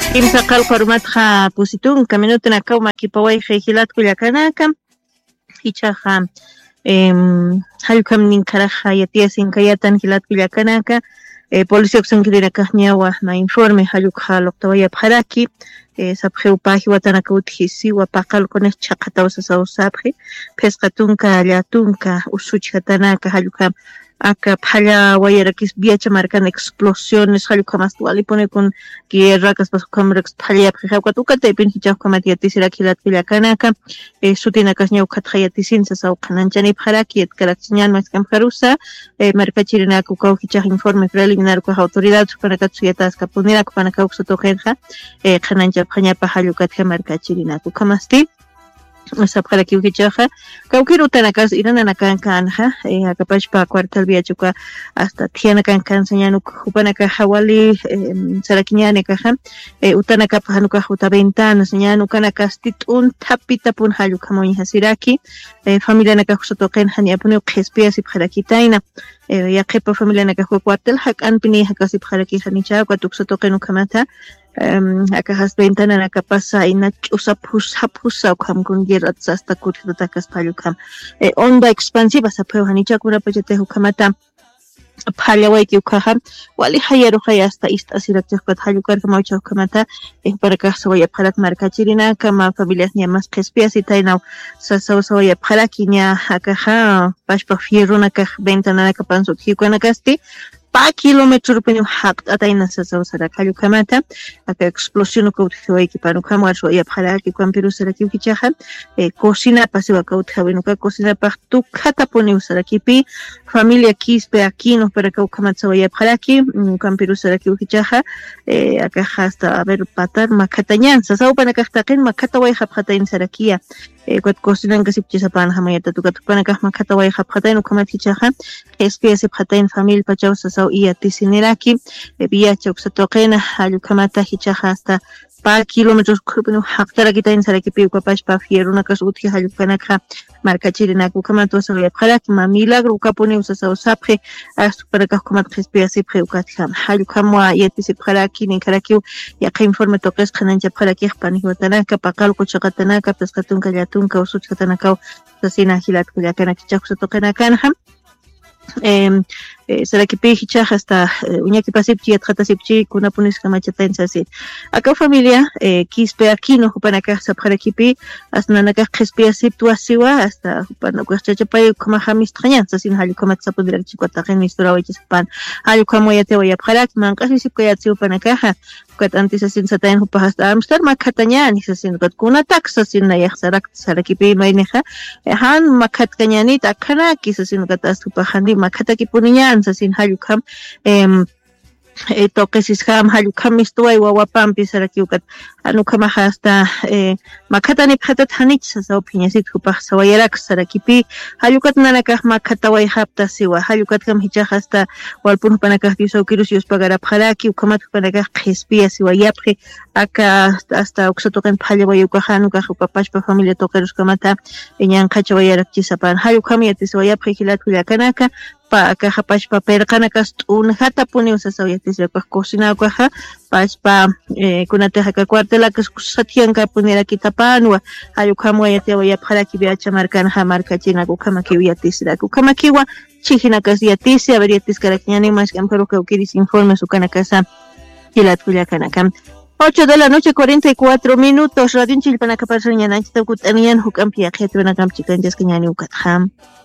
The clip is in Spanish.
Kimsa qallqarmatqa pusitunka minutuna kawma kipawayqa hilat kullakanaka hichaqa hallqam ninkaraqa yatiyasin kayatan hilat kullakanaka policía sankirinakaq ñawa ma informe hallqa luqtawaya pharaki sapqeu pahi watanaka utji siwa paqalqunaq chaqatawa sawsapqi pesqa tunka llatunka usuchhatanaka hallqa acá phalla wayarakis viacha marcana explosiones hallqa mas walipone con guerras paso kamrex phalla phqa tukata ipin hichaq kamati yatisira kilat pilakanaka sutinakas ñawqa khayatisin sawqananchani pharaki etkarakñan mas kamkarusa markachirina kukaw hichaq informe preliminar ku autoridad panaka suyatas kapunira panaka uksotoqenqa qanancha phanya pahallukat markachirina kukamasti sapqara kiwkichaqa kawkirutanakas irananakanqa akapashpa cuartel viachuka hasta tianakan kansañanuka hupanaka hawali sarakiñanikaqa utanakapa hanuka huta ventanas ñanukanaqa tit'un tapitapun hallukamuña hasiraki familianaka husotoqenqa ñapuni qhispia sipharakitayna yaqipa familianaka cuartel haq'anpini hakasipharaki hanichaqa tuksotoqenukamata acá has ventana acá pasa ina chusa pusa kam guerra hasta kurita kaspallu kam onda expansiva sapeu hanicha kuna pachete hukamata phalla wayki ukhaha wali hayaru haya hasta istasirachaqat hallukar kamaucha hukamata para kaso waya pharak markachirina kama familias nya mas qespias itaina sasawa waya pharakinya akaha pashpa fierruna ka ventana ka panso hikuna kasti pa kilómetro penu hakt ataina sasawsara kallukamata aka explosión kawthiwayki panukamar ya pharaki kampiru saraki kichaha cocina pasiwa kawthawinuka cocina pa tukhata poni usarakipi familia kispe aquino para kawkamatsa ya pharaki kampiru saraki kichaha aka hasta a ver patar makatañan sasawpana kahtaqin makata way haphatain sarakia kwat cocinan kasipchisapan hamayata tukatupana kah makata way haphatain ukamat kichaha SPS haphatain familia pachaw sasaw iya tisiniraki viacha uksatoqena hallqamata hichaqa hasta pa kilómetros kupinu haqtarakitayn sarakipi ukapashpa fierrunakas utji hallqanaka markachirina kukamatu sawiya pharaki ma milagro ukapuni usasaw sapqi astuparakaq kumat qhispia sipqi ukatkam hallqamwa yatisi pharaki ninkaraki yaqa informe toqes qanancha pharaki panihuatanaka paqalqu chaqatanaka pesqatunka llatunka usuchkatanaka sasina hilat kullakana kichaqusatoqena kanha sarakipi hichaqa hasta uñaki pasipchi yatqatasipchi kunapunis kamachatayn sasi acá familia kispe aquino hupanaka sapqarakipi asnanaka qhispia siptuasiwa hasta hupanaka chachapay kumahamis tqañan sasin hallqamat sapudirak chikwataqin misturawaychisapan hallqamoyate wayapqaraki manqasi sipkayatsi hupanaka kat antes asin satayn hupa hasta amstar makatañani sasin kat kunatak sasin nayaq sarakipi mayneqa han makatkañanita kanaki sasin kat astupa handi makataki puniñan sasin hallqam toqesis ham hallqam mistuway wawapampi sarakiukat anukama hasta makatani phatat hanich sasaw phiñasit hupaq sawayarak sarakipi hallqat nanakaq makataway hapta siwa hallqat kam hichaq hasta walpun hupanakaq diusaw kirus yuspagara pharaki ukamat hupanakaq qhispia siwa yapqi aka hasta uksatoqen phalla wayuqa hanukaq upapashpa familia toqerus kamata ñanqacha wayarak chisapan hallqam yatisiwa yapqi hilat kullakanaka pa aka hapashpa perqanakas t'unhata puni usasaw yatisiraqaq cocinawqa pashpa kunataqa ka cuartelakas satiyanka puniraki tapanwa hallqamwa yatiwa yapharaki viacha markanqa markachina kukamaki yatisira kukamakiwa chijinakas yatisi a ver yatiskaraqñani mas kamparu kawkiris informes ukanakasa hilat kullakanaka 8 de la noche 44 minutos Radio Chilpanaka Parsañanachita kutanian hukampi yaqyatibanakamchikanchas kañani ukatjam